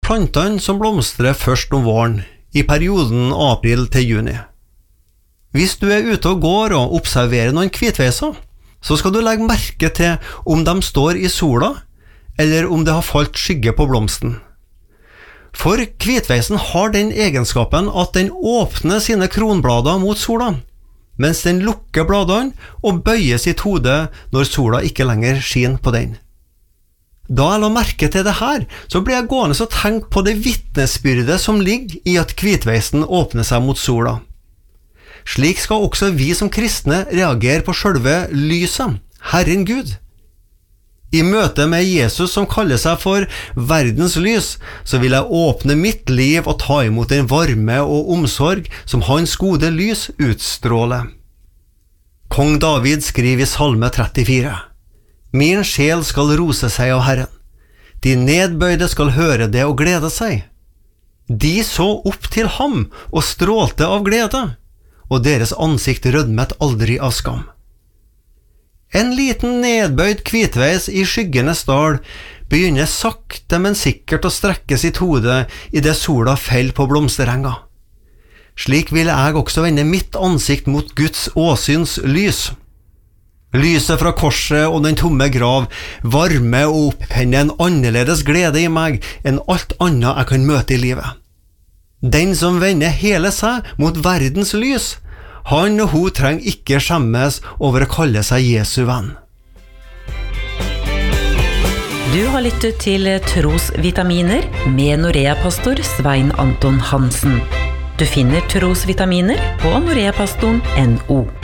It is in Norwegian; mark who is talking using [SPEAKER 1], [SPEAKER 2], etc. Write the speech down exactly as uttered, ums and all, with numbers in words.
[SPEAKER 1] plantene som blomstrer først om våren, i perioden april til juni. Hvis du er ute og går og observerer noen kvitveiser, så skal du legge merke til om de står i sola, eller om det har falt skygge på blomsten. For kvitveisen har den egenskapen at den åpner sine kronblader mot sola, mens den lukker bladene og bøyer sitt hode når sola ikke lenger skinner på den. Da jeg la merke til det her, så ble jeg gående og tenke på det vitnesbyrdet som ligger i at kvitveisen åpner seg mot sola. Slik skal også vi som kristne reagere på selve lyset, Herren Gud. I møte med Jesus som kaller seg for verdens lys, så vil jeg åpne mitt liv og ta imot den varme og omsorg som hans gode lys utstråler. Kong David skriver i Salme trettifire: Min sjel skal rose seg av Herren. De nedbøyde skal høre det og glede seg. De så opp til ham og strålte av glede, og deres ansikt rødmet aldri av skam. En liten nedbøyd kvitveis i skyggenes dal begynner sakte, men sikkert å strekke sitt hode i det sola fell på blomsterenga. Slik vil jeg også vende mitt ansikt mot Guds åsyns lys. Lyset fra korset og den tomme grav varmer og opphender en annerledes glede i meg enn alt annet jeg kan møte i livet. Den som vender hele seg mot verdens lys, han og hun trenger ikke skjemmes over å kalle seg Jesu venn.
[SPEAKER 2] Du har lyttet til Trosvitaminer med Norea-pastor Svein Anton Hansen. Du finner Trosvitaminer på noreapastoren punktum no.